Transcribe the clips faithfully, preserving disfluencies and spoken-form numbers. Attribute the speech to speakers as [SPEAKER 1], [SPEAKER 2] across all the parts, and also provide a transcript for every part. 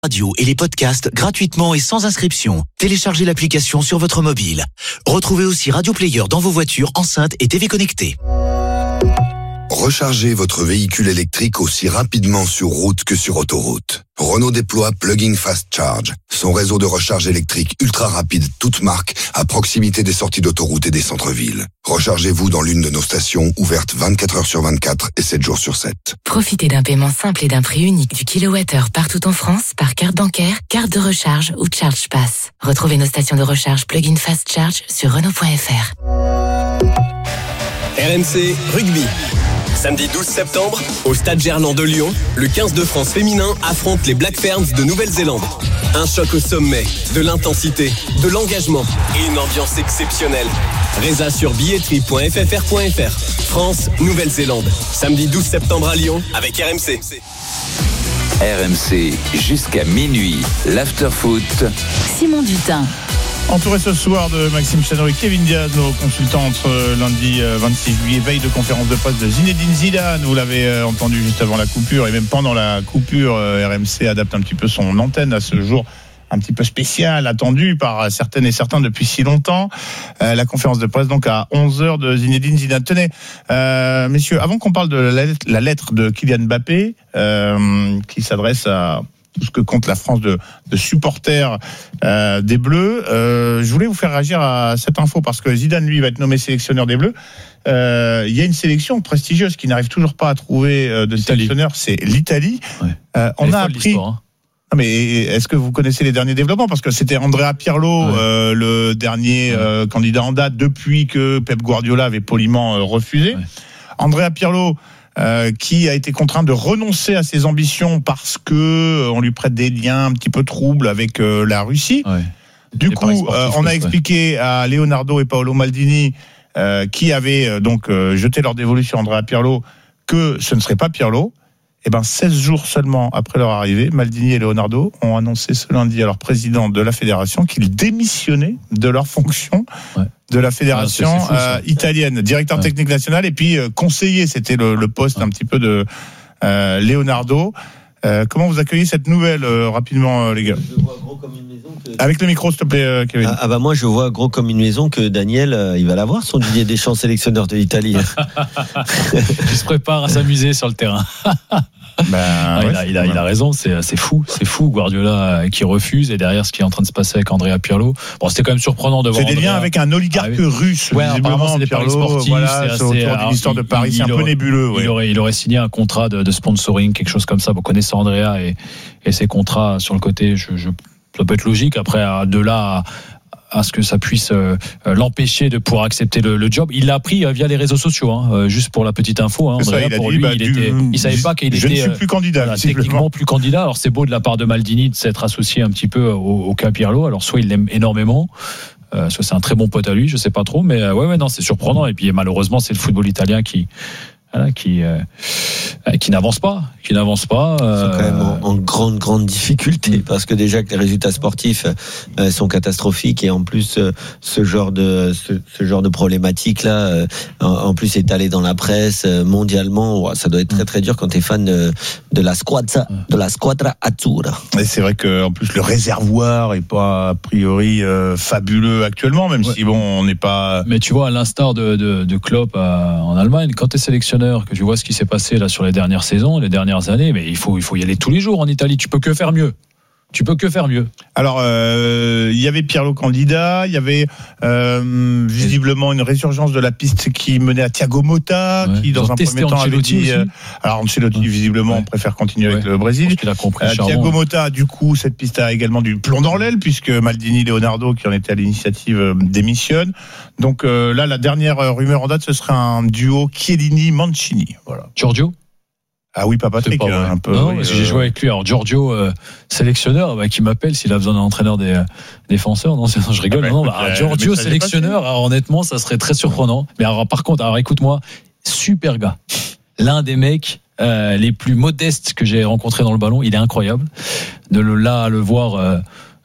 [SPEAKER 1] Radio et les podcasts gratuitement et sans inscription. Téléchargez l'application sur votre mobile. Retrouvez aussi Radio Player dans vos voitures, enceintes et T V connectées.
[SPEAKER 2] Rechargez votre véhicule électrique aussi rapidement sur route que sur autoroute. Renault déploie Plug-in Fast Charge, son réseau de recharge électrique ultra rapide, toute marque, à proximité des sorties d'autoroute et des centres-villes. Rechargez-vous dans l'une de nos stations, ouvertes vingt-quatre heures sur vingt-quatre et sept jours sur sept.
[SPEAKER 3] Profitez d'un paiement simple et d'un prix unique du kilowattheure partout en France par carte bancaire, carte de recharge ou Charge Pass. Retrouvez nos stations de recharge Plug-in Fast Charge sur Renault point F R.
[SPEAKER 4] R M C Rugby. Samedi douze septembre, au Stade Gerland de Lyon, le quinze de France féminin affronte les Black Ferns de Nouvelle-Zélande. Un choc au sommet, de l'intensité, de l'engagement et une ambiance exceptionnelle. Résa sur billetterie point f f r point f r. France, Nouvelle-Zélande. Samedi douze septembre à Lyon avec R M C.
[SPEAKER 5] R M C jusqu'à minuit. L'afterfoot.
[SPEAKER 6] Simon Dutin.
[SPEAKER 7] Entouré ce soir de Maxime Chano et Kevin Diaz, nos consultants entre lundi vingt-six juillet, veille de conférence de presse de Zinedine Zidane. Vous l'avez entendu juste avant la coupure et même pendant la coupure, R M C adapte un petit peu son antenne à ce jour un petit peu spécial, attendu par certaines et certains depuis si longtemps. Euh, la conférence de presse donc à onze heures de Zinedine Zidane. Tenez, euh, messieurs, avant qu'on parle de la lettre, la lettre de Kylian Mbappé, euh, qui s'adresse à tout ce que compte la France de, de supporters euh, des Bleus. Euh, je voulais vous faire réagir à cette info parce que Zidane, lui, va être nommé sélectionneur des Bleus. Euh, il y a une sélection prestigieuse qui n'arrive toujours pas à trouver euh, de L'Italie. sélectionneur, c'est l'Italie. Ouais. Euh, on a appris... Hein. Non, mais est-ce que vous connaissez les derniers développements ? Parce que c'était Andrea Pirlo, ouais. euh, le dernier ouais. euh, candidat en date depuis que Pep Guardiola avait poliment euh, refusé. Ouais. Andrea Pirlo... Euh, qui a été contraint de renoncer à ses ambitions parce que euh, on lui prête des liens un petit peu troubles avec euh, la Russie. Ouais. Du des coup, euh, on a expliqué ouais. à Leonardo et Paolo Maldini, euh, qui avaient euh, donc euh, jeté leur dévolution à Andrea Pirlo, que ce ne serait pas Pirlo. Et ben, seize jours seulement après leur arrivée, Maldini et Leonardo ont annoncé ce lundi à leur président de la fédération qu'ils démissionnaient de leur fonction ouais. de la fédération ah, fou, euh, italienne, directeur ouais. technique national et puis euh, conseiller, c'était le, le poste ouais. un petit peu de euh, Leonardo. Euh, comment vous accueillez cette nouvelle euh, rapidement, euh, les gars ?
[SPEAKER 8] Je vois gros comme une maison que...
[SPEAKER 7] Avec le micro, s'il te plaît, euh, Kevin.
[SPEAKER 8] Ah, ah bah moi, je vois gros comme une maison que Daniel, euh, il va l'avoir, son Didier Deschamps, sélectionneur de l'Italie.
[SPEAKER 9] Il se prépare à s'amuser sur le terrain. Ben, ah, ouais, il, a, il, a, il a raison, c'est, c'est fou, c'est fou Guardiola qui refuse et derrière ce qui est en train de se passer avec Andrea Pirlo. Bon, c'était quand même surprenant de voir.
[SPEAKER 7] C'est des Andrea... liens avec un oligarque ah, oui. russe.
[SPEAKER 9] Ouais, apparemment c'est des paris sportifs. Voilà, c'est,
[SPEAKER 7] c'est assez, autour d'une histoire de Paris, il, c'est un il peu aurait, nébuleux. Ouais.
[SPEAKER 9] Il aurait, il aurait signé un contrat de, de sponsoring, quelque chose comme ça. Vous connaissez Andrea et, et ses contrats sur le côté, je, je, ça peut être logique. Après, de là à à ce que ça puisse euh, l'empêcher de pouvoir accepter le, le job. Il l'a appris euh, via les réseaux sociaux, hein, euh, juste pour la petite info. Hein, Andrea,
[SPEAKER 7] ça,
[SPEAKER 9] pour
[SPEAKER 7] dit,
[SPEAKER 9] lui,
[SPEAKER 7] bah,
[SPEAKER 9] il,
[SPEAKER 7] du,
[SPEAKER 9] était, il savait pas qu'il
[SPEAKER 7] je
[SPEAKER 9] était.
[SPEAKER 7] Je ne suis plus candidat.
[SPEAKER 9] Voilà, techniquement plus candidat. Alors c'est beau de la part de Maldini de s'être associé un petit peu au, au cas Pirlo. Alors soit il l'aime énormément, euh, soit c'est un très bon pote à lui, je sais pas trop, mais euh, ouais, ouais, non, c'est surprenant. Et puis malheureusement, c'est le football italien qui. Voilà, qui euh, qui n'avance pas, qui n'avance pas.
[SPEAKER 8] Euh... Ils sont quand même en, en grande grande difficulté parce que déjà que les résultats sportifs euh, sont catastrophiques et en plus euh, ce genre de ce, ce genre de problématique là, euh, en, en plus étalé dans la presse euh, mondialement, ouais, ça doit être très très dur quand t'es fan de, de la squadra de la squadra azzurra.
[SPEAKER 7] Et c'est vrai que en plus le réservoir est pas a priori euh, fabuleux actuellement, même ouais. si bon on n'est pas.
[SPEAKER 9] Mais tu vois, à l'instar de de, de Klopp à, en Allemagne, quand t'es sélectionné que tu vois ce qui s'est passé là sur les dernières saisons, les dernières années, mais il faut il faut y aller tous les jours en Italie. Tu peux que faire mieux. Tu peux que faire mieux.
[SPEAKER 7] Alors, euh, il y avait Pirlo candidat, il y avait euh, visiblement une résurgence de la piste qui menait à Thiago Motta, ouais, qui dans un premier temps avait dit. Euh, alors Ancelotti ouais. visiblement ouais. préfère continuer ouais. avec le Brésil.
[SPEAKER 9] Il a compris.
[SPEAKER 7] Euh, Thiago Motta, du coup, cette piste a également du plomb dans l'aile puisque Maldini, Leonardo, qui en était à l'initiative, euh, démissionne. Donc euh, là, la dernière rumeur en date, ce serait un duo Chiellini-Mancini. Voilà.
[SPEAKER 9] Giorgio.
[SPEAKER 7] Ah oui, pas Patrick, pas un peu.
[SPEAKER 9] Non,
[SPEAKER 7] oui,
[SPEAKER 9] parce
[SPEAKER 7] euh...
[SPEAKER 9] que j'ai joué avec lui. Alors Giorgio, euh, sélectionneur, bah, qui m'appelle s'il a besoin d'un entraîneur des euh, défenseurs. Non, non, je rigole. Ah bah, non, bah, euh, Giorgio sélectionneur. Alors, honnêtement, ça serait très surprenant. Mais alors, par contre, alors écoute-moi, super gars. L'un des mecs euh, les plus modestes que j'ai rencontrés dans le ballon. Il est incroyable. De le, là à le voir. Euh,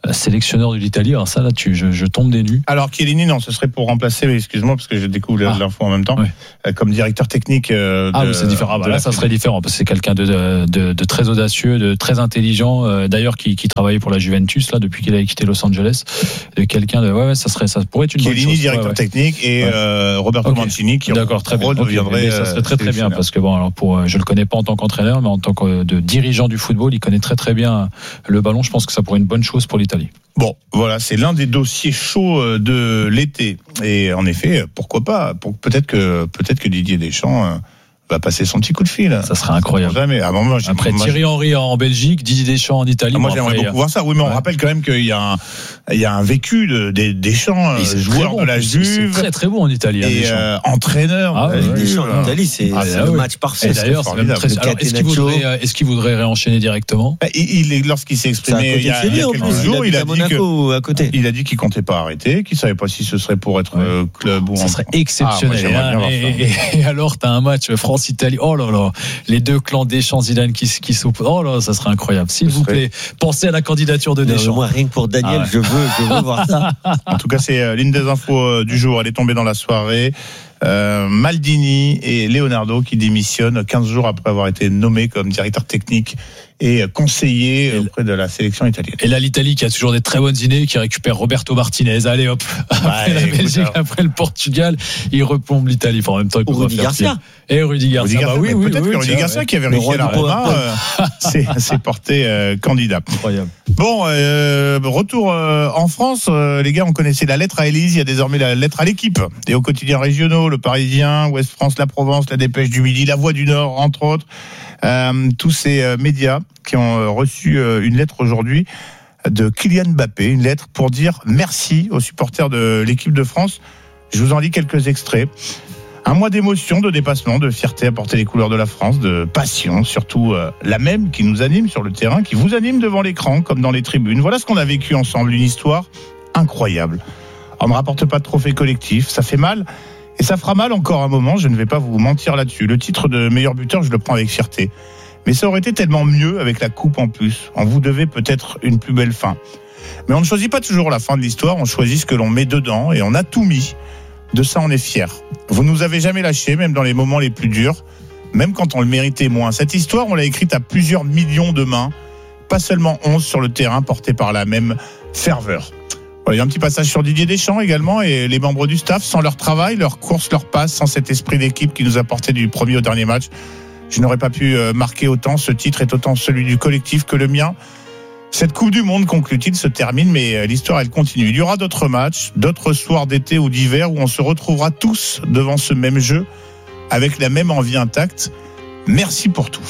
[SPEAKER 9] sélectionneur de l'Italie. Alors ça, là, tu, je, je tombe des nues.
[SPEAKER 7] Alors Chiellini, non, ce serait pour remplacer, excuse-moi, parce que je découvre ah. l'info en même temps, ouais. comme directeur technique. Euh,
[SPEAKER 9] ah
[SPEAKER 7] de,
[SPEAKER 9] oui, c'est différent. Ah, bah, là, ça serait différent, parce que c'est quelqu'un de, de, de, de très audacieux, de très intelligent, euh, d'ailleurs, qui, qui travaillait pour la Juventus, là, depuis qu'il avait quitté Los Angeles. De quelqu'un de, ouais, ouais, ça serait, ça pourrait être une
[SPEAKER 7] Chiellini,
[SPEAKER 9] bonne chose.
[SPEAKER 7] directeur
[SPEAKER 9] ouais, ouais.
[SPEAKER 7] technique, et ouais. euh, Roberto okay. Mancini, qui
[SPEAKER 9] D'accord, très bien.
[SPEAKER 7] redeviendrait.
[SPEAKER 9] Okay. Ça serait très, très bien, parce que bon, alors pour, je le connais pas en tant qu'entraîneur, mais en tant que de dirigeant du football, il connaît très, très bien le ballon. Je pense que ça pourrait être une bonne chose pour l'Italie.
[SPEAKER 7] Bon, voilà, c'est l'un des dossiers chauds de l'été. Et en effet, pourquoi pas pour, Peut-être que peut-être que Didier Deschamps va passer son petit coup de fil.
[SPEAKER 9] Ça serait incroyable.
[SPEAKER 7] Jamais. Ah, bon, moi,
[SPEAKER 9] après
[SPEAKER 7] moi,
[SPEAKER 9] Thierry Henry en Belgique, Didier Deschamps en Italie.
[SPEAKER 7] Ah, moi, j'aimerais
[SPEAKER 9] après,
[SPEAKER 7] beaucoup voir ça. Oui, mais on ouais. rappelle quand même qu'il y a un, il y a un vécu de, de Deschamps, joueur
[SPEAKER 9] bon,
[SPEAKER 7] de la Juve.
[SPEAKER 9] C'est très très bon en Italie.
[SPEAKER 7] Et euh, entraîneur.
[SPEAKER 8] Ah, ouais,
[SPEAKER 7] de
[SPEAKER 8] Deschamps en Italie, c'est, ah, c'est ah, le oui. match parfait.
[SPEAKER 9] Et d'ailleurs, c'est même très... Alors, est-ce qu'il voudrait, est-ce qu'il voudrait réenchaîner directement?
[SPEAKER 7] il, il, Lorsqu'il s'est exprimé il y a, il y a quelques jours, il a dit que, à côté. Il a dit qu'il comptait pas arrêter, qu'il savait pas si ce serait pour être ouais. club ou.
[SPEAKER 9] Ça serait exceptionnel. Et alors, t'as un match France-Italie. Oh là là. Les deux clans Deschamps, Zidane qui, qui s'opposent. Oh là, ça serait incroyable. S'il vous plaît, pensez à la candidature de Deschamps.
[SPEAKER 8] Non, moi, rien que pour Daniel, ah ouais. je veux, je veux voir ça.
[SPEAKER 7] En tout cas, c'est l'une des infos du jour. Elle est tombée dans la soirée. Euh, Maldini et Leonardo qui démissionnent quinze jours après avoir été nommés comme directeur technique et conseiller et auprès de la sélection italienne.
[SPEAKER 9] Et là, l'Italie qui a toujours des très bonnes idées, qui récupère Roberto Martinez. Allez hop, après ouais, la Belgique, écoute, après le Portugal, il replombe l'Italie. Enfin, en même temps, il peut
[SPEAKER 8] Rudy Garcia.
[SPEAKER 9] Et Rudy Garcia.
[SPEAKER 7] Rudy Garcia.
[SPEAKER 9] Bah, oui, oui,
[SPEAKER 7] peut-être
[SPEAKER 9] oui,
[SPEAKER 7] que Rudy Garcia, ouais. qui avait réussi à la Roma, euh, s'est, s'est porté euh, candidat.
[SPEAKER 9] Incroyable.
[SPEAKER 7] Bon, euh, retour euh, en France. Euh, les gars, on connaissait la lettre à Élise. Il y a désormais la lettre à l'équipe. Et aux quotidiens régionaux, Le Parisien, Ouest France, La Provence, La Dépêche du Midi, La Voix du Nord, entre autres. Euh, tous ces euh, médias qui ont euh, reçu euh, une lettre aujourd'hui de Kylian Mbappé, une lettre pour dire merci aux supporters de l'équipe de France. Je vous en lis quelques extraits. Un mois d'émotion, de dépassement, de fierté à porter les couleurs de la France, de passion, surtout euh, la même qui nous anime sur le terrain, qui vous anime devant l'écran comme dans les tribunes. Voilà ce qu'on a vécu ensemble, une histoire incroyable. On ne rapporte pas de trophée collectif, ça fait mal. Et ça fera mal encore un moment, je ne vais pas vous mentir là-dessus. Le titre de meilleur buteur, je le prends avec fierté. Mais ça aurait été tellement mieux avec la coupe en plus. On vous devait peut-être une plus belle fin. Mais on ne choisit pas toujours la fin de l'histoire, on choisit ce que l'on met dedans et on a tout mis. De ça, on est fiers. Vous ne nous avez jamais lâchés, même dans les moments les plus durs, même quand on le méritait moins. Cette histoire, on l'a écrite à plusieurs millions de mains, pas seulement onze sur le terrain, portés par la même ferveur. Voilà, il y a un petit passage sur Didier Deschamps également et les membres du staff. Sans leur travail, leur course, leur passe, sans cet esprit d'équipe qui nous a porté du premier au dernier match, je n'aurais pas pu marquer autant. Ce titre est autant celui du collectif que le mien. Cette Coupe du Monde, conclut-il, se termine, mais l'histoire, elle continue. Il y aura d'autres matchs, d'autres soirs d'été ou d'hiver où on se retrouvera tous devant ce même jeu, avec la même envie intacte. Merci pour tout.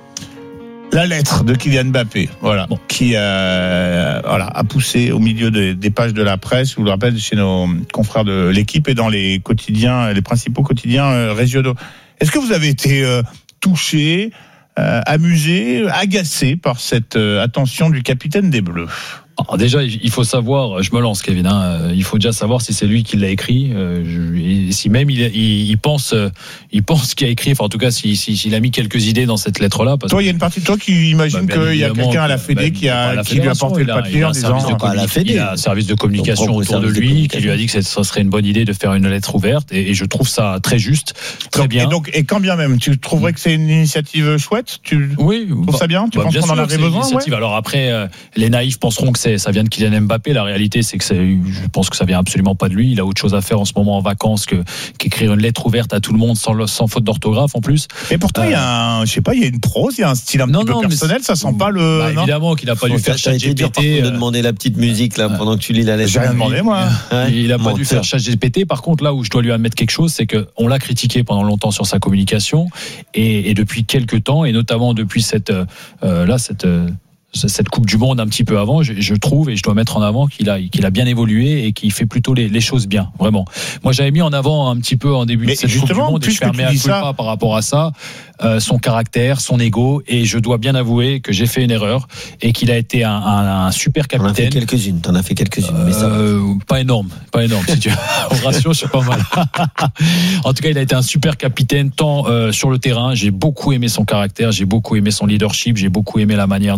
[SPEAKER 7] La lettre de Kylian Mbappé, voilà, bon. qui euh, voilà, a poussé au milieu des, des pages de la presse, je vous le rappelle, chez nos confrères de l'équipe et dans les quotidiens, les principaux quotidiens euh, régionaux. Est-ce que vous avez été euh, touché, euh, amusé, agacé par cette euh, attention du capitaine des Bleus ?
[SPEAKER 9] Alors déjà, il faut savoir, je me lance Kevin, hein, il faut déjà savoir si c'est lui qui l'a écrit, euh, je, et si même il, il, il pense, il pense qu'il a écrit, enfin en tout cas s'il si, si, si, a mis quelques idées dans cette lettre-là. Parce
[SPEAKER 7] toi, il y a une partie de toi qui imagine bah, qu'il y a quelqu'un à la Fédé bah, qui, a, qui lui a porté le papier en disant
[SPEAKER 9] à la Fédé. Il a un service de communication autour de lui qui lui a dit que ce serait une bonne idée de faire une lettre ouverte, et, et je trouve ça très juste, très
[SPEAKER 7] donc,
[SPEAKER 9] bien.
[SPEAKER 7] Et, donc, et quand bien même, tu trouverais que c'est une initiative chouette ? Tu
[SPEAKER 9] oui,
[SPEAKER 7] trouves
[SPEAKER 9] bah,
[SPEAKER 7] ça bien ? Tu
[SPEAKER 9] bah,
[SPEAKER 7] penses
[SPEAKER 9] bien
[SPEAKER 7] qu'on en avait besoin ?
[SPEAKER 9] Ouais. Alors après, euh, les naïfs penseront que c'est, ça vient de Kylian Mbappé. La réalité, c'est que c'est, je pense que ça vient absolument pas de lui. Il a autre chose à faire en ce moment en vacances que qu'écrire une lettre ouverte à tout le monde sans, sans faute d'orthographe en plus.
[SPEAKER 7] Et pourtant, euh, il y a un, je sais pas, il y a une prose, il y a un style un non, petit non, peu personnel. Ça sent pas le.
[SPEAKER 9] Bah, évidemment qu'il a pas dû faire ChatGPT.
[SPEAKER 8] De demander la petite musique là pendant que tu lis la lettre.
[SPEAKER 7] J'ai rien demandé moi.
[SPEAKER 9] Ouais. Il a pas dû faire ChatGPT. Par contre, là où je dois lui admettre quelque chose, c'est que on l'a critiqué pendant longtemps sur sa communication et, et depuis quelques temps, et notamment depuis cette euh, là cette euh, cette Coupe du Monde un petit peu avant, je, je trouve, et je dois mettre en avant qu'il a, qu'il a bien évolué et qu'il fait plutôt les, les choses bien, vraiment. Moi, j'avais mis en avant un petit peu en début
[SPEAKER 7] mais
[SPEAKER 9] de cette Coupe du Monde, et je fermais un pas par rapport à ça, euh, son caractère, son ego, et je dois bien avouer que j'ai fait une erreur et qu'il a été un, un, un super capitaine.
[SPEAKER 8] T'en as fait quelques-unes, t'en as fait quelques-unes, euh, mais ça
[SPEAKER 9] va. Pas énorme, pas énorme, si tu veux. Au ratio, je suis pas mal. En tout cas, il a été un super capitaine, tant euh, sur le terrain. J'ai beaucoup aimé son caractère, j'ai beaucoup aimé son leadership, j'ai beaucoup aimé la manière dont il a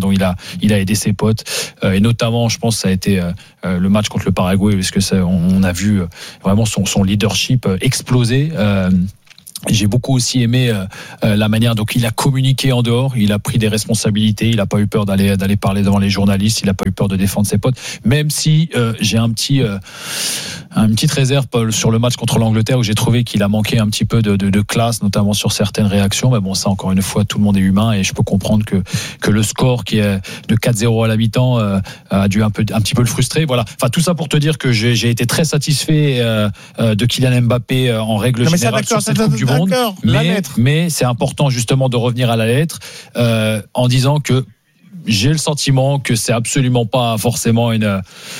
[SPEAKER 9] il a aidé ses potes, euh, et notamment, je pense, ça a été euh, le match contre le Paraguay, parce que ça, on, on a vu euh, vraiment son, son leadership exploser. Euh, J'ai beaucoup aussi aimé euh, la manière donc il a communiqué en dehors, il a pris des responsabilités, il n'a pas eu peur d'aller d'aller parler devant les journalistes, il n'a pas eu peur de défendre ses potes, même si euh, j'ai un petit euh, une petite réserve sur le match contre l'Angleterre où j'ai trouvé qu'il a manqué un petit peu de, de, de classe, notamment sur certaines réactions. Mais bon, ça encore une fois, tout le monde est humain et je peux comprendre que que le score qui est de quatre zéro à la mi-temps euh, a dû un peu un petit peu le frustrer. Voilà. Enfin tout ça pour te dire que j'ai, j'ai été très satisfait euh, de Kylian Mbappé en règle non, générale sur cette Coupe du Monde. Mais, mais c'est important justement de revenir à la lettre euh, en disant que j'ai le sentiment que c'est absolument pas forcément une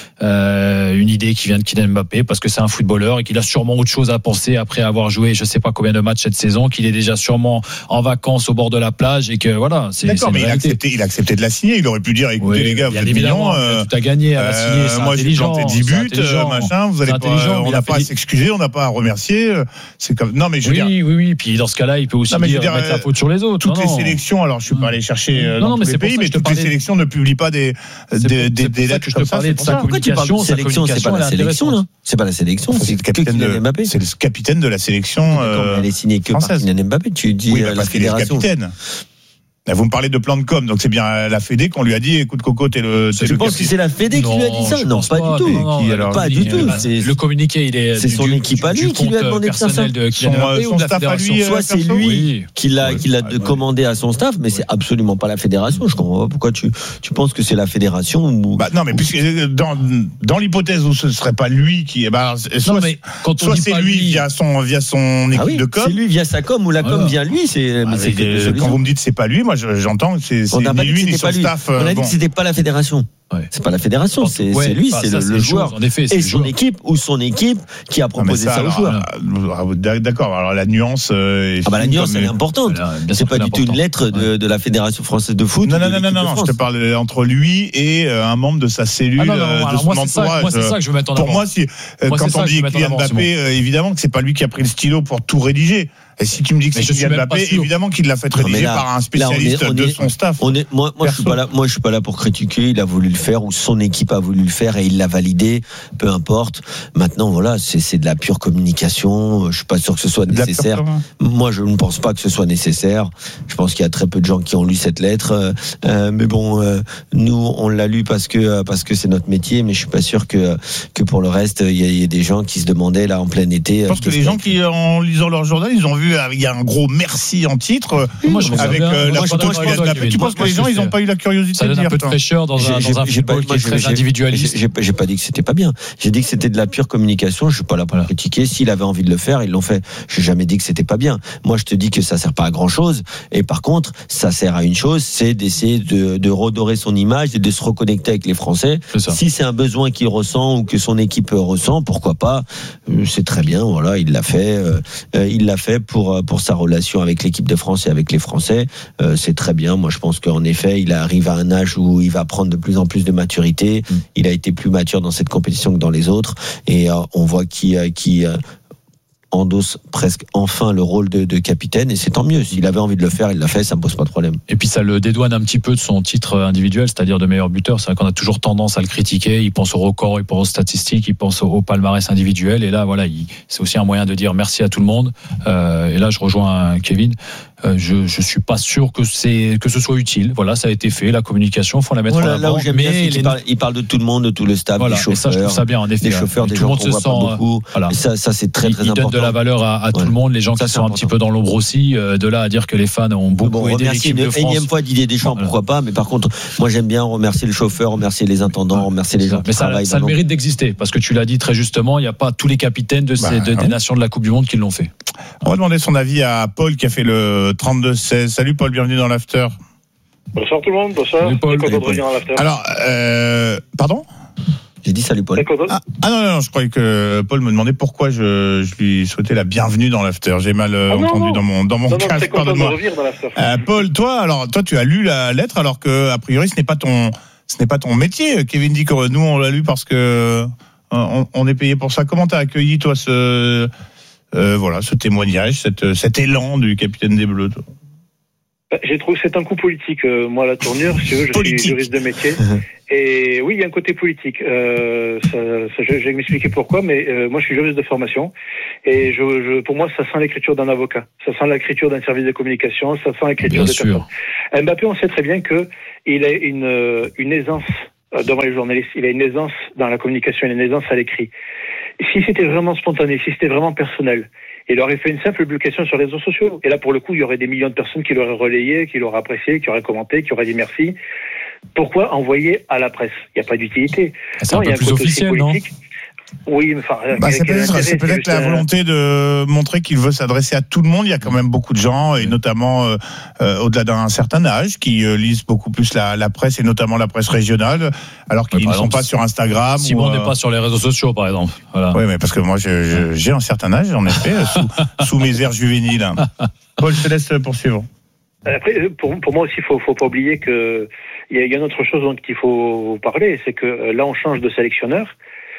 [SPEAKER 9] euh, une idée qui vient de Kylian Mbappé, parce que c'est un footballeur et qu'il a sûrement autre chose à penser après avoir joué je sais pas combien de matchs cette saison, qu'il est déjà sûrement en vacances au bord de la plage et que voilà. C'est,
[SPEAKER 7] D'accord,
[SPEAKER 9] c'est
[SPEAKER 7] mais il a accepté, il a accepté de la signer. Il aurait pu dire, écoutez oui, les gars, vous êtes mignons, euh,
[SPEAKER 9] tout à gagner à la signer. C'est
[SPEAKER 7] moi j'ai planté dix buts, machin. Vous allez pas, on n'a pas à s'excuser, on n'a pas à remercier. C'est comme non mais je veux
[SPEAKER 9] oui,
[SPEAKER 7] dire.
[SPEAKER 9] Oui oui puis dans ce cas-là il peut aussi dire, dire mettre la faute sur les autres.
[SPEAKER 7] Toutes les sélections, alors je suis pas allé chercher dans tous les pays, mais toutes les sélections ne publient pas des des des des lettres comme ça.
[SPEAKER 8] Pourquoi tu parles de sélection? C'est pas la sélection là. C'est pas la sélection. C'est le capitaine de Mbappé.
[SPEAKER 7] C'est le capitaine de la sélection.
[SPEAKER 8] Elle est signée que par Kylian Mbappé. Tu dis la fédération.
[SPEAKER 7] Vous me parlez de plan de com, donc c'est bien la Fédé qu'on lui a dit, écoute Coco, t'es le.
[SPEAKER 8] Tu penses que c'est la Fédé qui lui a dit ça? Non, pas du tout.
[SPEAKER 9] Non,
[SPEAKER 8] qui, alors, pas du tout.
[SPEAKER 9] C'est le communiqué, il est.
[SPEAKER 8] C'est son équipe à lui qui lui a demandé de faire ça.
[SPEAKER 9] Son
[SPEAKER 8] staff à lui. Soit c'est lui qui l'a qui l'a commandé à son staff, mais c'est absolument pas la fédération. Je comprends pas pourquoi tu tu penses que c'est la fédération ou.
[SPEAKER 7] Bah non, mais puisque dans dans l'hypothèse où ce serait pas lui qui, bah soit soit c'est lui via son via son équipe de com.
[SPEAKER 8] C'est lui via sa com ou la com via lui. C'est
[SPEAKER 7] quand vous me dites c'est pas lui, moi j'entends que c'est, c'est ni lui ni son staff.
[SPEAKER 8] On a dit
[SPEAKER 7] bon.
[SPEAKER 8] que c'était pas la fédération. Ouais. C'est pas la fédération, c'est, ouais, c'est lui, bah, c'est ça, le, c'est le joueur
[SPEAKER 9] en effet,
[SPEAKER 8] et son joueur. Équipe ou son équipe qui a proposé ça, ça aux joueurs.
[SPEAKER 7] D'accord, alors la nuance. Euh,
[SPEAKER 8] ah bah la nuance elle est importante. Voilà, c'est pas du tout une lettre de, de la Fédération française de foot.
[SPEAKER 7] Non non non non non, je te parle entre lui et un membre de sa cellule, ah non, non, non, de son entourage.
[SPEAKER 9] Moi c'est ça que je veux mettre en avant.
[SPEAKER 7] Pour moi, si quand on dit Kylian Mbappé, évidemment que c'est pas lui qui a pris le stylo pour tout rédiger. Et si tu me dis que c'est Kylian Mbappé, évidemment qu'il l'a fait rédiger là, par un spécialiste là, on est, on est, de son staff.
[SPEAKER 8] On est, moi, moi je suis pas là. Moi, je suis pas là pour critiquer. Il a voulu le faire ou son équipe a voulu le faire et il l'a validé. Peu importe. Maintenant, voilà, c'est, c'est de la pure communication. Je suis pas sûr que ce soit nécessaire. Moi, je ne pense pas que ce soit nécessaire. Je pense qu'il y a très peu de gens qui ont lu cette lettre. Euh, mais bon, euh, nous, on l'a lu parce que parce que c'est notre métier. Mais je suis pas sûr que que pour le reste, il y, y a des gens qui se demandaient là en plein été.
[SPEAKER 7] Je pense que les gens qui, en lisant leur journal, ils ont vu. Il y a un gros merci en titre
[SPEAKER 9] moi, je
[SPEAKER 7] avec euh, la photo de Kylian Mbappé. Tu penses que les gens ils n'ont pas eu la curiosité
[SPEAKER 9] ça
[SPEAKER 7] de
[SPEAKER 9] donne
[SPEAKER 7] dire
[SPEAKER 9] un peu de fraîcheur dans un, dans un football qui est très
[SPEAKER 8] j'ai,
[SPEAKER 9] individualiste.
[SPEAKER 8] J'ai, j'ai pas dit que c'était pas bien. J'ai dit que c'était de la pure communication. Je suis pas là pour voilà. critiquer. S'il avait envie de le faire, ils l'ont fait. J'ai jamais dit que c'était pas bien. Moi, je te dis que ça sert pas à grand chose. Et par contre, ça sert à une chose, c'est d'essayer de, de redorer son image et de se reconnecter avec les Français. C'est si c'est un besoin qu'il ressent ou que son équipe ressent, pourquoi pas? C'est très bien. Voilà, il l'a fait. Euh, il l'a fait pour pour sa relation avec l'équipe de France et avec les Français. Euh, c'est très bien. Moi, je pense qu'en effet, il arrive à un âge où il va prendre de plus en plus de maturité. Mmh. Il a été plus mature dans cette compétition que dans les autres. Et euh, on voit qu'il, euh, qu'il euh, endosse presque enfin le rôle de, de capitaine. Et c'est tant mieux. S'il avait envie de le faire, il l'a fait. Ça ne me pose pas de problème.
[SPEAKER 9] Et puis, ça le dédouane un petit peu de son titre individuel, c'est-à-dire de meilleur buteur. C'est vrai qu'on a toujours tendance à le critiquer. Il pense au record, il pense aux statistiques, il pense au, au palmarès individuel. Et là, voilà, il, c'est aussi un moyen de dire merci à tout le monde. Euh, et là, je rejoins Kevin. Euh, je je suis pas sûr que c'est que ce soit utile. Voilà, ça a été fait, la communication, faut la mettre
[SPEAKER 8] voilà,
[SPEAKER 9] en avant.
[SPEAKER 8] Là où j'aime bien, c'est qu'il parle, il parle de tout le monde, de tout le staff,
[SPEAKER 9] voilà,
[SPEAKER 8] des chauffeurs.
[SPEAKER 9] Ça, je trouve ça bien, en effet.
[SPEAKER 8] Les chauffeurs, des
[SPEAKER 9] tout
[SPEAKER 8] gens
[SPEAKER 9] le monde
[SPEAKER 8] qu'on voit
[SPEAKER 9] sent,
[SPEAKER 8] pas beaucoup. Voilà. Et ça, ça c'est très
[SPEAKER 9] il,
[SPEAKER 8] très
[SPEAKER 9] il
[SPEAKER 8] important.
[SPEAKER 9] Il donne de la valeur à, à tout ouais. le monde. Les gens ça, qui sont important. Un petit peu dans l'ombre aussi. Euh, de là à dire que les fans ont beaucoup bon, aidé l'équipe de France.
[SPEAKER 8] Une énième fois Didier Deschamps, voilà. pourquoi pas. Mais par contre, moi j'aime bien remercier le chauffeur, remercier les intendants, remercier les gens qui travaillent.
[SPEAKER 9] Mais ça a le mérite d'exister, parce que tu l'as dit très justement, il n'y a pas tous les capitaines de ces des nations de la Coupe du Monde qui l'ont fait.
[SPEAKER 7] On va demander son avis à Paul qui a fait le trente-deux seize. Salut Paul, bienvenue dans l'after.
[SPEAKER 6] Bonsoir tout le monde, bonsoir.
[SPEAKER 9] Salut Paul.
[SPEAKER 6] Content de revenir à l'after.
[SPEAKER 7] Alors, euh, pardon ?
[SPEAKER 8] J'ai dit salut Paul.
[SPEAKER 7] Ah, ah non, non, non, je croyais que Paul me demandait pourquoi je, je lui souhaitais la bienvenue dans l'after. J'ai mal ah entendu non, non. dans mon, dans mon
[SPEAKER 6] non,
[SPEAKER 7] casque.
[SPEAKER 6] Non, pardonne-moi. De revenir dans l'after.
[SPEAKER 7] Euh, Paul, toi, alors, toi, tu as lu la lettre alors que, a priori, ce n'est pas ton, ce n'est pas ton métier. Kevin dit que nous, on l'a lu parce que on, on est payé pour ça. Comment t'as accueilli, toi, ce, euh, voilà, ce témoignage, cette, cet élan du capitaine des Bleus, toi ?
[SPEAKER 6] J'ai trouvé que c'est un coup politique. Euh, moi, la tournure, si tu veux, je politique. suis juriste de métier. Et oui, il y a un côté politique. Euh, ça, ça, je, je vais m'expliquer pourquoi, mais euh, moi, je suis juriste de formation. Et je, je, pour moi, ça sent l'écriture d'un avocat. Ça sent l'écriture d'un service de communication. Ça sent l'écriture de personne. Mbappé, on sait très bien que il a une, une aisance devant les journalistes. Il a une aisance dans la communication, il a une aisance à l'écrit. Si c'était vraiment spontané, si c'était vraiment personnel, il aurait fait une simple publication sur les réseaux sociaux. Et là, pour le coup, il y aurait des millions de personnes qui l'auraient relayé, qui l'auraient apprécié, qui auraient commenté, qui auraient dit merci. Pourquoi envoyer à la presse ? Il n'y a pas d'utilité.
[SPEAKER 9] C'est non, un peu il y a plus un officiel, non ?
[SPEAKER 6] Oui, mais enfin,
[SPEAKER 7] bah, c'est peut-être, c'est peut-être la volonté de montrer qu'il veut s'adresser à tout le monde. Il y a quand même beaucoup de gens, et notamment euh, euh, au-delà d'un certain âge, qui euh, lisent beaucoup plus la, la presse, et notamment la presse régionale, alors qu'ils ne sont pas sur Instagram.
[SPEAKER 9] Simon
[SPEAKER 7] ou,
[SPEAKER 9] n'est
[SPEAKER 7] euh...
[SPEAKER 9] pas sur les réseaux sociaux, par exemple. Voilà.
[SPEAKER 7] Oui, mais parce que moi, je, je, j'ai un certain âge, en effet, sous, sous mes airs juvéniles. Paul, je te laisse poursuivre.
[SPEAKER 6] Après, pour, pour moi aussi, il faut, faut pas oublier que il y, y a une autre chose dont il faut parler, c'est que là, on change de sélectionneur.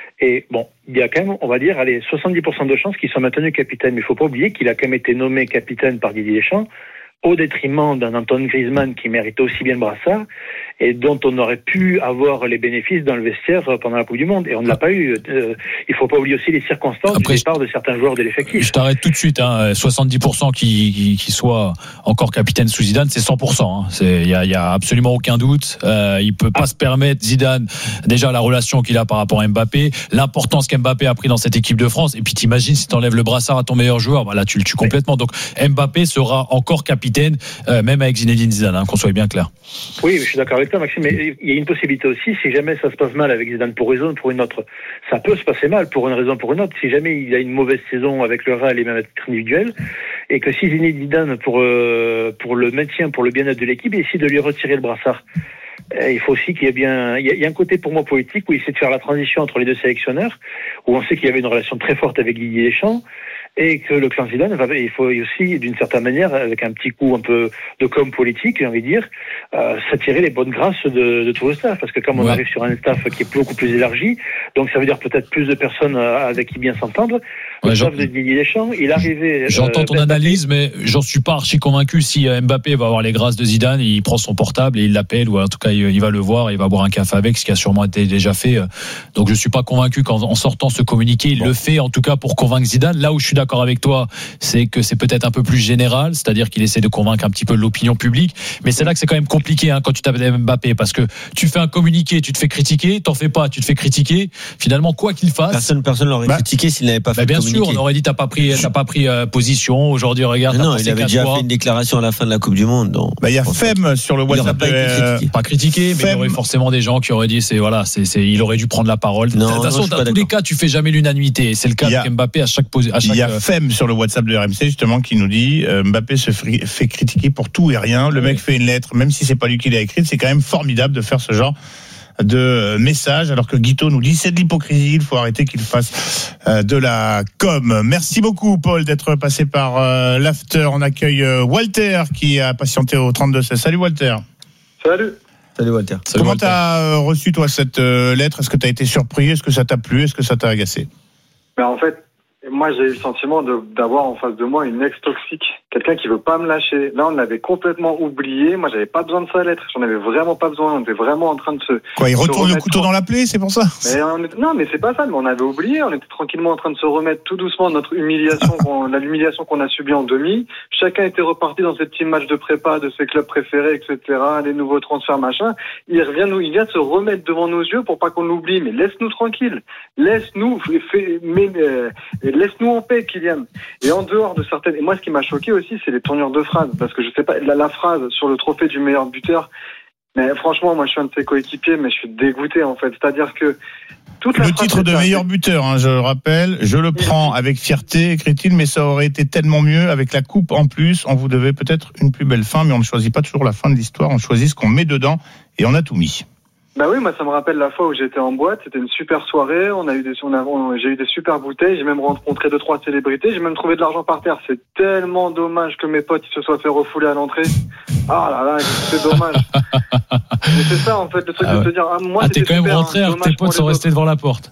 [SPEAKER 6] Et bon, il y a quand même, on va dire, allez, soixante-dix pour cent de chances qu'il soit maintenu capitaine. Mais il ne faut pas oublier qu'il a quand même été nommé capitaine par Didier Deschamps, au détriment d'un Antoine Griezmann qui méritait aussi bien le brassard et dont on aurait pu avoir les bénéfices dans le vestiaire pendant la Coupe du Monde. Et on ne l'a pas eu. Euh, il ne faut pas oublier aussi les circonstances Après, du départ de certains joueurs de l'effectif.
[SPEAKER 9] Je t'arrête tout de suite. Hein. soixante-dix pour cent qui, qui, qui soit encore capitaine sous Zidane, c'est cent pour cent. Hein. Il n'y a, y a absolument aucun doute. Euh, il ne peut pas ah. se permettre, Zidane, déjà la relation qu'il a par rapport à Mbappé, l'importance qu'Mbappé a pris dans cette équipe de France. Et puis t'imagines si tu enlèves le brassard à ton meilleur joueur, bah là tu le tues complètement. Donc Mbappé sera encore capitaine, euh, même avec Zinedine Zidane, hein, qu'on soit bien clair.
[SPEAKER 6] Oui, mais je suis d'accord avec toi, Maxime. Mais il y a une possibilité aussi, si jamais ça se passe mal avec Zidane pour une raison ou pour une autre, ça peut se passer mal pour une raison ou pour une autre. Si jamais il a une mauvaise saison avec le Real et même à titre individuel, et que si Zinedine Zidane, pour, euh, pour le maintien, pour le bien-être de l'équipe, décide de lui retirer le brassard, euh, il faut aussi qu'il y ait bien... Il y, a, il y a un côté pour moi politique où il essaie de faire la transition entre les deux sélectionneurs, où on sait qu'il y avait une relation très forte avec Didier Deschamps, et que le clan Zidane, il faut aussi, d'une certaine manière, avec un petit coup un peu de com politique, j'ai envie de dire, euh, s'attirer les bonnes grâces de, de tout le staff. Parce que comme on ouais. arrive sur un staff qui est beaucoup plus élargi, donc ça veut dire peut-être plus de personnes avec qui bien s'entendre. Le ouais, staff de Didier Deschamps, il arrivait...
[SPEAKER 9] J'entends euh, ton analyse, mais j'en suis pas archi convaincu. Si Mbappé va avoir les grâces de Zidane, il prend son portable et il l'appelle, ou en tout cas il, il va le voir, il va boire un café avec, ce qui a sûrement été déjà fait. Donc je suis pas convaincu qu'en en sortant ce communiqué, il bon. le fait en tout cas pour convaincre Zidane. Là où je suis d'accord avec toi, c'est que c'est peut-être un peu plus général, c'est-à-dire qu'il essaie de convaincre un petit peu l'opinion publique, mais c'est là que c'est quand même compliqué hein, quand tu t'appelles Mbappé, parce que tu fais un communiqué, tu te fais critiquer, t'en fais pas, tu te fais critiquer, finalement quoi qu'il fasse,
[SPEAKER 8] personne personne l'aurait bah, critiqué s'il n'avait pas fait bah,
[SPEAKER 9] bien
[SPEAKER 8] communiqué.
[SPEAKER 9] Sûr, on aurait dit t'as pas pris t'as pas pris euh, position aujourd'hui, regarde,
[SPEAKER 8] non, il avait déjà fois. fait une déclaration à la fin de la Coupe du Monde. Donc,
[SPEAKER 7] bah, il y a Fem sur le WhatsApp,
[SPEAKER 9] pas, euh, critiqué. pas critiqué, mais Fem. Il y aurait forcément des gens qui auraient dit c'est voilà, c'est, c'est il aurait dû prendre la parole. Non, de toute façon, dans tous les cas, tu fais jamais l'unanimité. C'est le cas avec Mbappé à chaque pos- à chaque.
[SPEAKER 7] Il y a Fem sur le WhatsApp de R M C justement qui nous dit euh, Mbappé se fait critiquer pour tout et rien. Le oui. mec fait une lettre, même si c'est pas lui qui l'a écrite. C'est quand même formidable de faire ce genre de message, alors que Guito nous dit c'est de l'hypocrisie, il faut arrêter qu'il fasse euh, de la com. Merci beaucoup Paul d'être passé par euh, l'after. On accueille euh, Walter qui a patienté au trente-deux seize. Salut Walter.
[SPEAKER 6] Salut.
[SPEAKER 8] Salut Walter.
[SPEAKER 7] Salut Comment Walter. T'as euh, reçu toi cette euh, lettre? Est-ce que t'as été surpris? Est-ce que ça t'a plu? Est-ce que ça t'a agacé?
[SPEAKER 10] Ben en fait, moi j'ai eu le sentiment de, d'avoir en face de moi une ex toxique, quelqu'un qui veut pas me lâcher. Là on l'avait complètement oublié, moi j'avais pas besoin de sa lettre, j'en avais vraiment pas besoin, on était vraiment en train de se...
[SPEAKER 7] Quoi, il retourne le couteau dans la plaie, c'est pour ça?
[SPEAKER 10] Mais on était, non mais c'est pas ça, mais on avait oublié, on était tranquillement en train de se remettre tout doucement de notre humiliation, qu'on, la humiliation qu'on a subie en demi. Chacun était reparti dans ses petits matchs de prépa de ses clubs préférés, et cetera, les nouveaux transferts, machin. Il revient nous, il vient se remettre devant nos yeux pour pas qu'on l'oublie, mais laisse-nous tranquille, laisse-nous, fais, mais, euh, laisse-nous en paix, Kylian. Et en dehors de certaines... Et moi, ce qui m'a choqué aussi, c'est les tournures de phrases. Parce que je sais pas, la, la phrase sur le trophée du meilleur buteur, mais franchement, moi, je suis un de ses coéquipiers, mais je suis dégoûté, en fait. C'est-à-dire que... Toute
[SPEAKER 7] le titre de meilleur buteur, hein, je le rappelle, je le prends avec fierté, écrit-il, mais ça aurait été tellement mieux avec la coupe en plus. On vous devait peut-être une plus belle fin, mais on ne choisit pas toujours la fin de l'histoire. On choisit ce qu'on met dedans et on a tout mis.
[SPEAKER 10] Bah oui, moi ça me rappelle la fois où j'étais en boîte, c'était une super soirée, on a eu des, on a, on, j'ai eu des super bouteilles, j'ai même rencontré deux trois célébrités, j'ai même trouvé de l'argent par terre. C'est tellement dommage que mes potes ils se soient fait refouler à l'entrée. Ah là là, c'est dommage. Mais c'est ça en fait le truc ah ouais. de te dire, ah, moi
[SPEAKER 9] ah,
[SPEAKER 10] c'était
[SPEAKER 9] t'es quand
[SPEAKER 10] super,
[SPEAKER 9] même rentré,
[SPEAKER 10] hein,
[SPEAKER 9] alors tes potes sont restés devant la porte.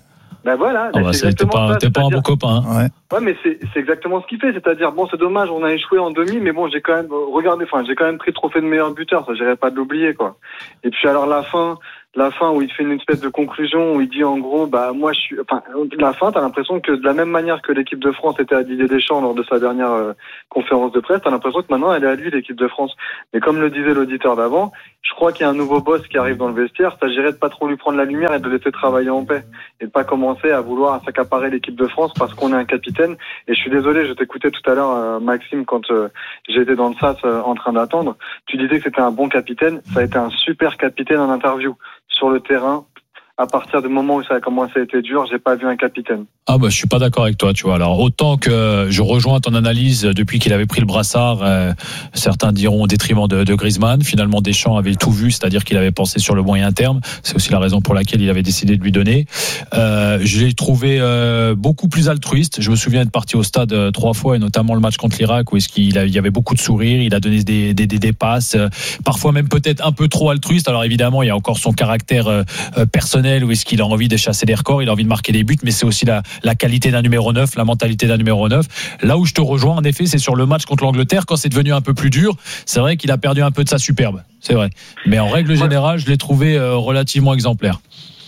[SPEAKER 10] Ben voilà.
[SPEAKER 9] Ah bah,
[SPEAKER 10] c'est
[SPEAKER 9] t'es pas,
[SPEAKER 10] ça,
[SPEAKER 9] t'es pas un bon copain. Hein.
[SPEAKER 7] Ouais.
[SPEAKER 10] Ouais, mais c'est, c'est exactement ce qu'il fait. C'est-à-dire, bon, c'est dommage, on a échoué en demi, mais bon, j'ai quand même, regardez, enfin, j'ai quand même pris le trophée de meilleur buteur, ça, j'irais pas de l'oublier, quoi. Et puis, alors, la fin, la fin où il fait une espèce de conclusion où il dit en gros, bah moi je suis, enfin la fin, t'as l'impression que de la même manière que l'équipe de France était à Didier Deschamps lors de sa dernière euh, conférence de presse, t'as l'impression que maintenant elle est à lui l'équipe de France. Mais comme le disait l'auditeur d'avant, je crois qu'il y a un nouveau boss qui arrive dans le vestiaire, s'agirait de pas trop lui prendre la lumière et de le laisser travailler en paix et de pas commencer à vouloir s'accaparer l'équipe de France parce qu'on est un capitaine. Et je suis désolé, je t'écoutais tout à l'heure euh, Maxime quand euh, j'étais dans le S A S euh, en train d'attendre, tu disais que c'était un bon capitaine, ça a été un super capitaine en interview. Sur le terrain, à partir du moment où ça a commencé à être dur, j'ai pas vu un capitaine.
[SPEAKER 9] Ah bah je suis pas d'accord avec toi, tu vois. Alors autant que je rejoins ton analyse depuis qu'il avait pris le brassard, euh, certains diront au détriment de, de Griezmann. Finalement Deschamps avait tout vu, c'est-à-dire qu'il avait pensé sur le moyen terme. C'est aussi la raison pour laquelle il avait décidé de lui donner. Euh, je l'ai trouvé euh, beaucoup plus altruiste. Je me souviens être parti au stade euh, trois fois et notamment le match contre l'Irak où est-ce qu'il a, il y avait beaucoup de sourires, il a donné des, des, des, des passes, euh, parfois même peut-être un peu trop altruiste. Alors évidemment il y a encore son caractère euh, personnel où est-ce qu'il a envie de chasser des records, il a envie de marquer des buts, mais c'est aussi la la qualité d'un numéro neuf, la mentalité d'un numéro neuf. Là où je te rejoins, en effet, c'est sur le match contre l'Angleterre, quand c'est devenu un peu plus dur, c'est vrai qu'il a perdu un peu de sa superbe, c'est vrai. Mais en règle générale, je l'ai trouvé euh, relativement exemplaire.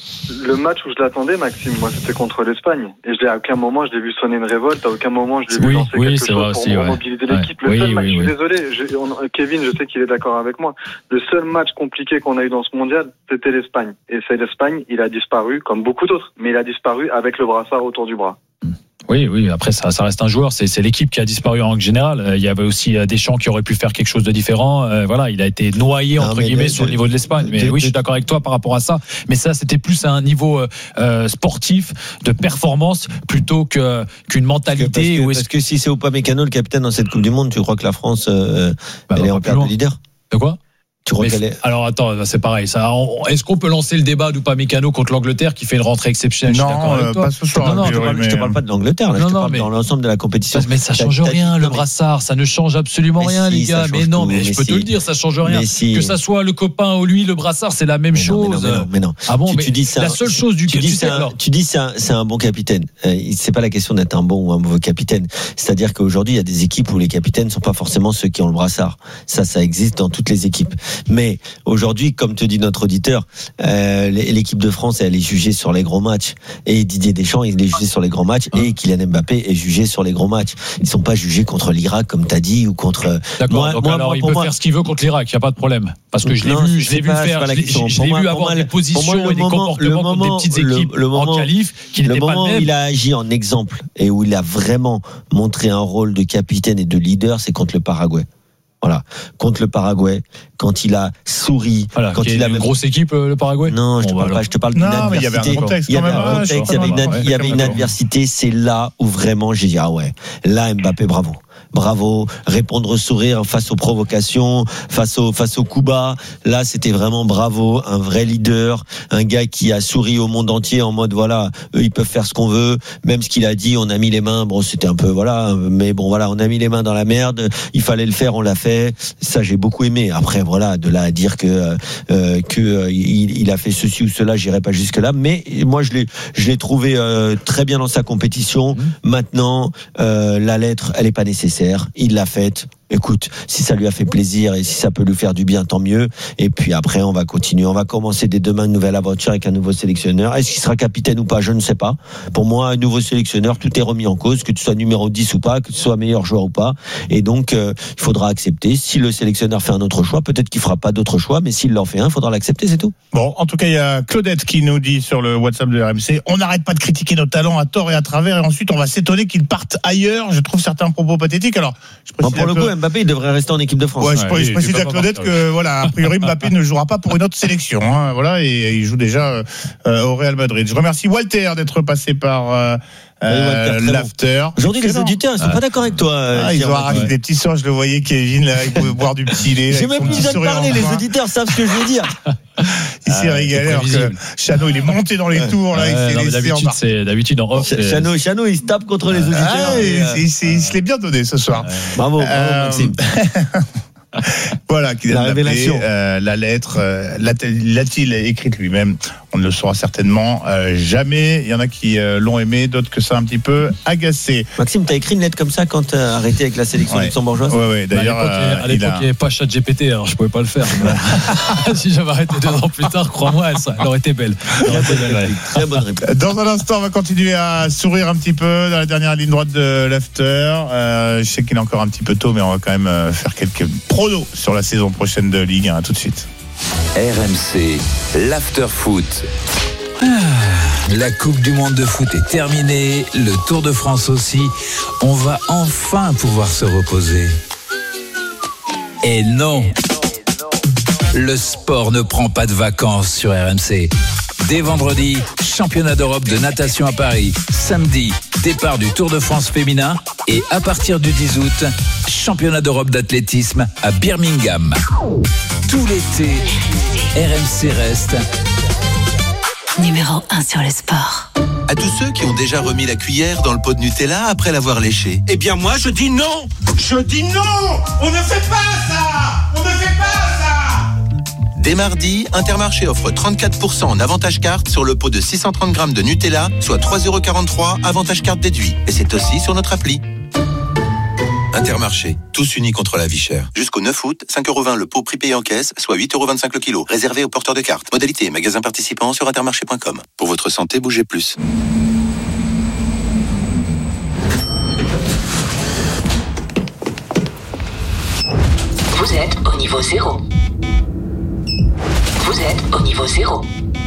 [SPEAKER 10] Le match où je l'attendais, Maxime, moi, c'était contre l'Espagne. Et je l'ai, à aucun moment, je l'ai vu sonner une révolte, à aucun moment, je l'ai vu
[SPEAKER 9] oui,
[SPEAKER 10] lancer
[SPEAKER 9] oui,
[SPEAKER 10] quelque chose pour
[SPEAKER 9] aussi,
[SPEAKER 10] mobiliser
[SPEAKER 9] ouais.
[SPEAKER 10] l'équipe. Le
[SPEAKER 9] ouais.
[SPEAKER 10] seul
[SPEAKER 9] oui,
[SPEAKER 10] match,
[SPEAKER 9] oui,
[SPEAKER 10] je suis
[SPEAKER 9] oui.
[SPEAKER 10] désolé, je, on, Kevin, je sais qu'il est d'accord avec moi. Le seul match compliqué qu'on a eu dans ce mondial, c'était l'Espagne. Et c'est l'Espagne, il a disparu, comme beaucoup d'autres, mais il a disparu avec le brassard autour du bras.
[SPEAKER 9] Oui, oui. Après, ça, ça reste un joueur. C'est, c'est l'équipe qui a disparu en général. Il y avait aussi Deschamps qui aurait pu faire quelque chose de différent. Euh, voilà, il a été noyé entre non, guillemets de, sur le niveau de l'Espagne. Mais de, oui, je suis d'accord avec toi par rapport à ça. Mais ça, c'était plus à un niveau euh, sportif, de performance, plutôt que qu'une mentalité.
[SPEAKER 8] Parce que,
[SPEAKER 9] où
[SPEAKER 8] parce
[SPEAKER 9] est-ce...
[SPEAKER 8] que si c'est Upamecano le capitaine dans cette Coupe du Monde, tu crois que la France euh, bah, elle est en perte de leader?
[SPEAKER 9] De quoi?
[SPEAKER 8] Tu crois qu'elle est...
[SPEAKER 9] Alors attends, c'est pareil. Ça, on, est-ce qu'on peut lancer le débat d'Upamecano contre l'Angleterre qui fait une rentrée exceptionnelle?
[SPEAKER 7] Non, euh, pas ce soir.
[SPEAKER 8] Non, non, je, parle,
[SPEAKER 7] mais...
[SPEAKER 8] je te parle pas de l'Angleterre. Là, non, je te non, parle mais... dans l'ensemble de la compétition.
[SPEAKER 9] Mais ça change t'as, rien, t'as... le brassard. Ça ne change absolument mais rien, si, les gars. Mais non, mais, mais je peux si. te le dire, ça change rien. Si. Que ça soit le copain ou lui, le brassard, c'est la même
[SPEAKER 8] mais
[SPEAKER 9] chose.
[SPEAKER 8] Non, mais, non, mais, non, mais non.
[SPEAKER 9] Ah bon,
[SPEAKER 8] tu,
[SPEAKER 9] mais
[SPEAKER 8] tu dis ça,
[SPEAKER 9] la seule chose du
[SPEAKER 8] tu dis c'est un, tu dis c'est un, c'est un bon capitaine. C'est pas la question d'être un bon ou un mauvais capitaine. C'est-à-dire qu'aujourd'hui, il y a des équipes où les capitaines sont pas forcément ceux qui ont le brassard. Ça, ça existe dans toutes les équipes. Mais aujourd'hui, comme te dit notre auditeur, euh, l'équipe de France elle est jugée sur les gros matchs et Didier Deschamps il est jugé sur les gros matchs et Kylian Mbappé est jugé sur les gros matchs. Ils sont pas jugés contre l'Irak comme t'as dit ou contre.
[SPEAKER 9] D'accord.
[SPEAKER 8] Moi,
[SPEAKER 9] donc
[SPEAKER 8] moi,
[SPEAKER 9] alors
[SPEAKER 8] moi,
[SPEAKER 9] il peut
[SPEAKER 8] moi,
[SPEAKER 9] faire ce qu'il veut contre l'Irak, il y a pas de problème. Parce que je l'ai
[SPEAKER 8] non,
[SPEAKER 9] vu, je l'ai vu
[SPEAKER 8] pas,
[SPEAKER 9] faire, je l'ai, je l'ai vu avoir des positions
[SPEAKER 8] moi,
[SPEAKER 9] et des
[SPEAKER 8] moment,
[SPEAKER 9] comportements
[SPEAKER 8] moment,
[SPEAKER 9] contre des petites équipes
[SPEAKER 8] le, le moment,
[SPEAKER 9] en qualif qui n'étaient pas le même.
[SPEAKER 8] Où il a agi en exemple et où il a vraiment montré un rôle de capitaine et de leader, c'est contre le Paraguay. Voilà, contre le Paraguay, quand il a souri,
[SPEAKER 9] voilà,
[SPEAKER 8] quand
[SPEAKER 9] il
[SPEAKER 8] il
[SPEAKER 9] a
[SPEAKER 8] avait
[SPEAKER 9] une grosse équipe le Paraguay.
[SPEAKER 8] Non, je te
[SPEAKER 9] bon,
[SPEAKER 8] parle
[SPEAKER 9] voilà.
[SPEAKER 8] pas, je te parle d'une
[SPEAKER 7] non,
[SPEAKER 8] adversité.
[SPEAKER 7] Mais il y avait un contexte,
[SPEAKER 8] il y avait un
[SPEAKER 7] même,
[SPEAKER 8] contexte, il y avait une, il y avait une adversité. C'est là où vraiment j'ai dit ah ouais, là Mbappé, bravo. Bravo, répondre au sourire face aux provocations, face au face au coup bas. Là, c'était vraiment bravo, un vrai leader, un gars qui a souri au monde entier en mode voilà, eux ils peuvent faire ce qu'on veut, même ce qu'il a dit, on a mis les mains, bon c'était un peu voilà, mais bon voilà, on a mis les mains dans la merde, il fallait le faire, on l'a fait. Ça j'ai beaucoup aimé. Après voilà, de là à dire que euh, que euh, il, il a fait ceci ou cela, j'irai pas jusque là, mais moi je l'ai je l'ai trouvé euh, très bien dans sa compétition. Mmh. Maintenant, euh, la lettre, elle est pas nécessaire. Il l'a faite. Écoute, si ça lui a fait plaisir et si ça peut lui faire du bien, tant mieux. Et puis après, on va continuer. On va commencer dès demain une nouvelle aventure avec un nouveau sélectionneur. Est-ce qu'il sera capitaine ou pas? Je ne sais pas. Pour moi, un nouveau sélectionneur, tout est remis en cause, que tu sois numéro dix ou pas, que tu sois meilleur joueur ou pas. Et donc, euh, il faudra accepter. Si le sélectionneur fait un autre choix, peut-être qu'il fera pas d'autre choix, mais s'il en fait un, il faudra l'accepter, c'est tout.
[SPEAKER 7] Bon, en tout cas, il y a Claudette qui nous dit sur le WhatsApp de R M C, on n'arrête pas de critiquer nos talents à tort et à travers, et ensuite on va s'étonner qu'ils partent ailleurs. Je trouve certains propos pathétiques. Alors, je
[SPEAKER 8] bon, pour le coup, Mbappé, il devrait rester en équipe de France.
[SPEAKER 7] Ouais, je,
[SPEAKER 9] ouais,
[SPEAKER 7] je précise à Claudette que voilà, a priori Mbappé ne jouera pas pour une autre sélection, hein, voilà, et il joue déjà euh, au Real Madrid. Je remercie Walter d'être passé par euh, euh, oui, l'after.
[SPEAKER 8] Aujourd'hui, les auditeurs, ils sont ah. pas d'accord avec toi.
[SPEAKER 7] Ah, ils ont arraché ouais. des petits sons, je le voyais, Kevin, là, il pouvait boire du petit lait.
[SPEAKER 8] J'ai même plus besoin de parler, les auditeurs savent ce que je veux dire.
[SPEAKER 7] Il s'est ah, régalé alors que Chano, il est monté dans les tours, là,
[SPEAKER 9] euh,
[SPEAKER 7] il s'est
[SPEAKER 9] non,
[SPEAKER 7] laissé
[SPEAKER 9] d'habitude, c'est, d'habitude, en off.
[SPEAKER 8] Chano, Chano, il se tape contre les auditeurs.
[SPEAKER 7] Ah, et, et, et, et, il se l'est bien donné ce soir.
[SPEAKER 8] Bravo, bravo, euh, Maxime.
[SPEAKER 7] Voilà, qui
[SPEAKER 8] la révélation,
[SPEAKER 7] euh, la lettre, euh, l'a-t-il écrite lui-même On ne le saura certainement euh, jamais. Il y en a qui euh, l'ont aimé, d'autres que ça a un petit peu agacé.
[SPEAKER 8] Maxime, t'as écrit une lettre comme ça quand t'as arrêté avec la sélection
[SPEAKER 7] ouais.
[SPEAKER 8] luxembourgeoise?
[SPEAKER 7] Oui, ouais, d'ailleurs.
[SPEAKER 9] Bah, à l'époque, il n'y
[SPEAKER 7] a...
[SPEAKER 9] avait pas ChatGPT, alors je ne pouvais pas le faire. Si j'avais arrêté deux ans plus tard, crois-moi, elle, elle aurait été belle. Elle aurait été belle, ouais.
[SPEAKER 8] Très bonne réponse.
[SPEAKER 7] Dans un instant, on va continuer à sourire un petit peu dans la dernière ligne droite de l'After. Euh, je sais qu'il est encore un petit peu tôt, mais on va quand même faire quelques pronos sur la saison prochaine de Ligue un. À tout de suite.
[SPEAKER 5] R M C, l'After Foot.
[SPEAKER 11] Ah, la Coupe du Monde de foot est terminée, le Tour de France aussi. On va enfin pouvoir se reposer. Et non, le sport ne prend pas de vacances sur R M C. Dès vendredi, championnat d'Europe de natation à Paris. Samedi, départ du Tour de France féminin. Et à partir du dix août, championnat d'Europe d'athlétisme à Birmingham. Tout l'été, R M C reste
[SPEAKER 3] numéro un sur le sport.
[SPEAKER 1] À tous ceux qui ont déjà remis la cuillère dans le pot de Nutella après l'avoir léché.
[SPEAKER 12] Eh bien moi je dis non. Je dis non. On ne fait pas ça. On ne fait pas ça.
[SPEAKER 1] Dès mardi, Intermarché offre trente-quatre pour cent en avantage carte sur le pot de six cent trente grammes de Nutella, soit trois euros quarante-trois, avantage carte déduit. Et c'est aussi sur notre appli. Intermarché, tous unis contre la vie chère. Jusqu'au neuf août, cinq euros vingt le pot prix payé en caisse, soit huit euros vingt-cinq le kilo. Réservé aux porteurs de cartes. Modalité, magasin participant sur intermarché point com. Pour votre santé, bougez plus.
[SPEAKER 3] Vous êtes au niveau zéro. Vous êtes au niveau zéro.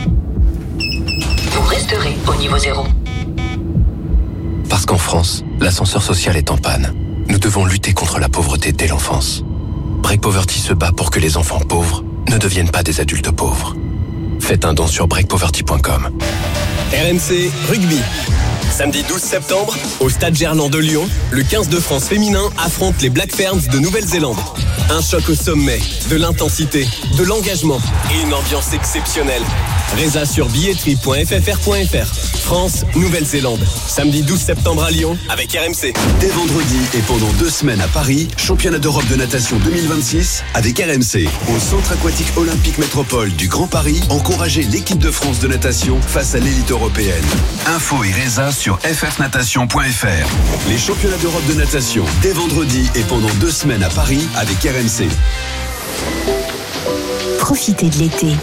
[SPEAKER 3] Vous resterez au niveau zéro.
[SPEAKER 13] Parce qu'en France, l'ascenseur social est en panne. Nous devons lutter contre la pauvreté dès l'enfance. Break Poverty se bat pour que les enfants pauvres ne deviennent pas des adultes pauvres. Faites un don sur break poverty point com.
[SPEAKER 4] R M C Rugby. Samedi douze septembre, au Stade Gerland de Lyon, le quinze de France féminin affronte les Black Ferns de Nouvelle-Zélande. Un choc au sommet, de l'intensité, de l'engagement et une ambiance exceptionnelle. Résa sur billetterie point f f r point f r. France, Nouvelle-Zélande. Samedi douze septembre à Lyon avec R M C.
[SPEAKER 14] Dès vendredi et pendant deux semaines à Paris, championnat d'Europe de natation deux mille vingt-six avec R M C. Au Centre aquatique olympique métropole du Grand Paris, encouragez l'équipe de France de natation face à l'élite européenne. Info et Résa sur f f natation point f r. Les championnats d'Europe de natation dès vendredi et pendant deux semaines à Paris avec R M C.
[SPEAKER 15] Profitez de l'été